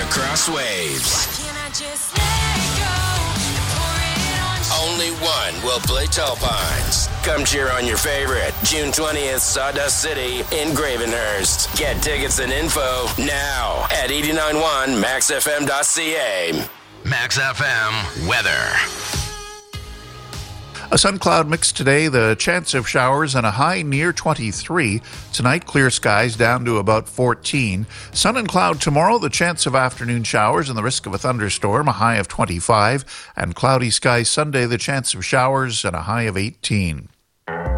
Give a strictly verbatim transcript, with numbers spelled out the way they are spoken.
across waves. Only one will play Tall Pines. Come cheer on your favorite June twentieth, Sawdust City in Gravenhurst. Get tickets and info now at eight nine one max f m dot c a. Max F M weather. A sun cloud mix today, the chance of showers and a high near twenty-three. Tonight, clear skies down to about fourteen. Sun and cloud tomorrow, the chance of afternoon showers and the risk of a thunderstorm, a high of twenty-five. And cloudy skies Sunday, the chance of showers and a high of eighteen.